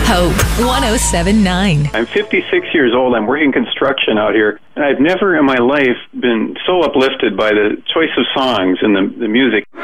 Hope 107.9. I'm 56 years old. I'm working construction out here. And I've never in my life been so uplifted by the choice of songs and the music.